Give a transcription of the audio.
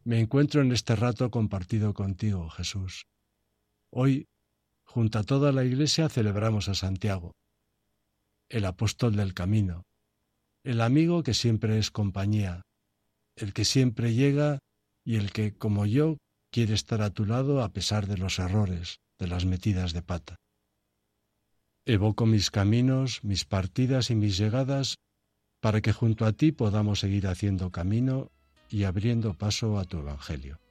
Me encuentro en este rato compartido contigo, Jesús. Hoy, junto a toda la Iglesia, celebramos a Santiago, el apóstol del camino, el amigo que siempre es compañía, el que siempre llega y el que, como yo, quiere estar a tu lado a pesar de los errores, de las metidas de pata. Evoco mis caminos, mis partidas y mis llegadas para que junto a ti podamos seguir haciendo camino y abriendo paso a tu Evangelio.